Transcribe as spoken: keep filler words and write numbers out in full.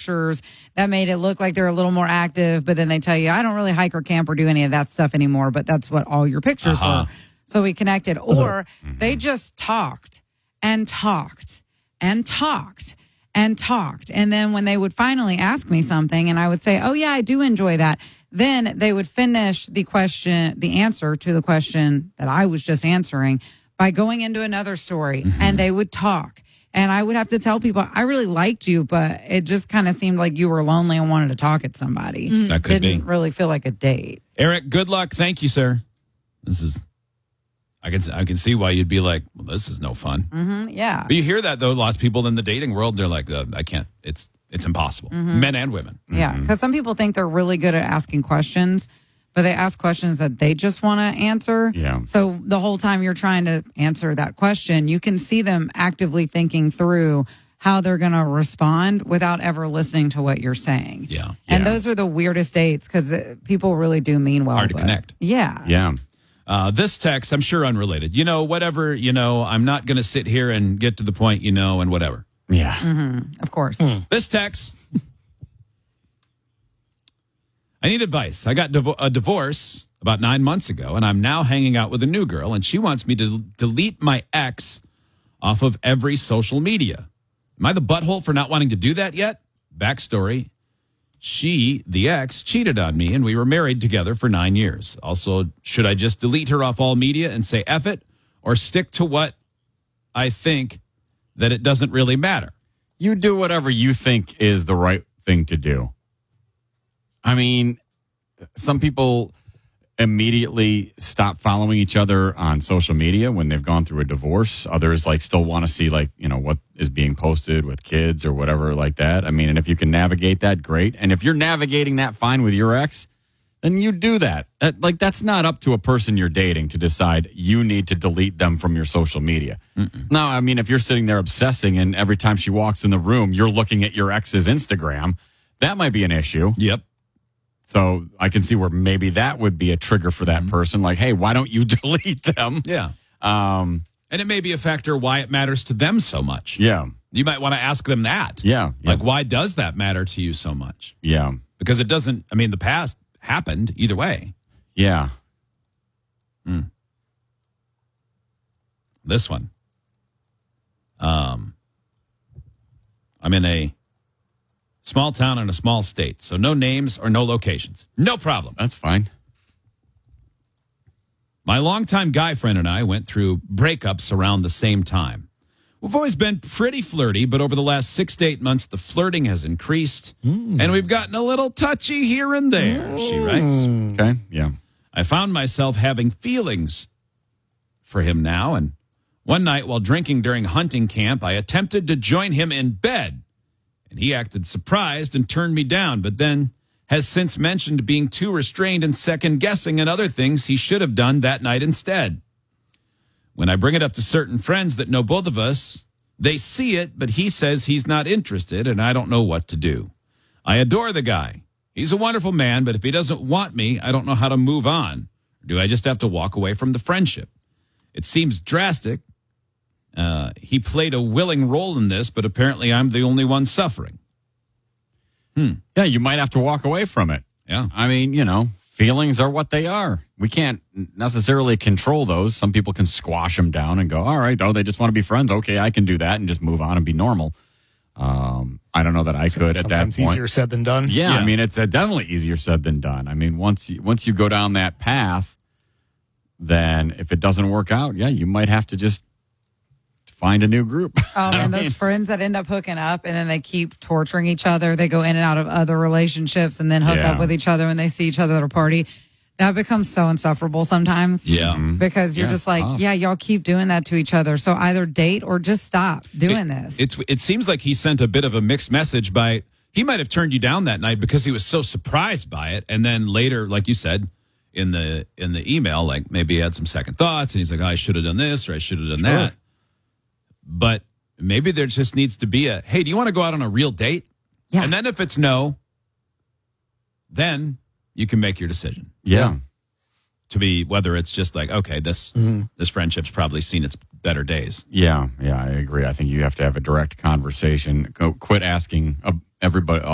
pictures that made it look like they're a little more active, but then they tell you, I don't really hike or camp or do any of that stuff anymore, but that's what all your pictures Uh-huh. were. So we connected. Or they just talked and talked and talked and talked. And then when they would finally ask me something and I would say, oh, yeah, I do enjoy that. Then they would finish the question, the answer to the question that I was just answering by going into another story. Mm-hmm. And they would talk. And I would have to tell people, I really liked you, but it just kind of seemed like you were lonely and wanted to talk at somebody. Mm-hmm. That could Didn't be. really feel like a date. Eric, good luck. Thank you, sir. This is, I can I can see why you'd be like, well, this is no fun. Mm-hmm, yeah. But you hear that, though, lots of people in the dating world, they're like, uh, I can't, it's it's impossible. Mm-hmm. Men and women. Yeah, because some people think they're really good at asking questions, but they ask questions that they just want to answer. Yeah. So the whole time you're trying to answer that question, you can see them actively thinking through how they're going to respond without ever listening to what you're saying. Yeah. And Yeah. those are the weirdest dates because people really do mean well. Hard to but- connect. Yeah. Yeah. Uh, this text, I'm sure unrelated. You know, whatever, you know, I'm not going to sit here and get to the point, you know, and whatever. Yeah. Mm-hmm. Of course. This text, I need advice. I got div- a divorce about nine months ago, and I'm now hanging out with a new girl, and she wants me to delete my ex off of every social media. Am I the butthole for not wanting to do that yet? Backstory. She, the ex, cheated on me, and we were married together for nine years. Also, should I just delete her off all media and say F it, or stick to what I think that it doesn't really matter? You do whatever you think is the right thing to do. I mean, some people immediately stop following each other on social media when they've gone through a divorce. Others like still want to see like, you know, what is being posted with kids or whatever like that. I mean, and if you can navigate that, great. And if you're navigating that fine with your ex, then you do that. That- Like that's not up to a person you're dating to decide you need to delete them from your social media. Mm-mm. No, I mean, if you're sitting there obsessing and every time she walks in the room, you're looking at your ex's Instagram, that might be an issue. Yep. So I can see where maybe that would be a trigger for that person. Like, hey, why don't you delete them? Yeah. Um, And it may be a factor why it matters to them so much. yeah. You might want to ask them that. Yeah. yeah. Like, why does that matter to you so much? Yeah. Because it doesn't, I mean, the past happened either way. Yeah. This one. Um, I'm in a small town in a small state, so no names or no locations. No problem. That's fine. My longtime guy friend and I went through breakups around the same time. We've always been pretty flirty, but over the last six to eight months, the flirting has increased, and we've gotten a little touchy here and there, she writes. Okay. Yeah. I found myself having feelings for him now, and one night while drinking during hunting camp, I attempted to join him in bed, and he acted surprised and turned me down, but then has since mentioned being too restrained and second-guessing and other things he should have done that night instead. When I bring it up to certain friends that know both of us, they see it, but he says he's not interested, and I don't know what to do. I adore the guy. He's a wonderful man, but if he doesn't want me, I don't know how to move on. Do I just have to walk away from the friendship? It seems drastic. Uh, he played a willing role in this, but apparently I'm the only one suffering. Yeah. You might have to walk away from it. Yeah. I mean, you know, feelings are what they are. We can't necessarily control those. Some people can squash them down and go, all right, oh, they just want to be friends. Okay, I can do that and just move on and be normal. Um, I don't know that I could at that Sometimes point. easier said than done. Yeah, Yeah. I mean, it's uh, definitely easier said than done. I mean, once you, once you go down that path, then if it doesn't work out, yeah, you might have to just find a new group. Um, I and mean, those friends that end up hooking up and then they keep torturing each other. They go in and out of other relationships and then hook Yeah. up with each other when they see each other at a party. That becomes so insufferable sometimes. Yeah. Because you're Yeah, just it's like, tough. yeah, y'all keep doing that to each other. So either date or just stop doing this. It's it seems like he sent a bit of a mixed message by he might have turned you down that night because he was so surprised by it, and then later, like you said in the in the email, like maybe he had some second thoughts and he's like, oh, I should have done this or I should have done that. But maybe there just needs to be a hey, do you want to go out on a real date? Yeah. And then if it's no, then you can make your decision. yeah. To be whether it's just like, okay, this this friendship's probably seen its better days. Yeah, yeah, I agree. I think you have to have a direct conversation. Go, quit asking uh, everybody,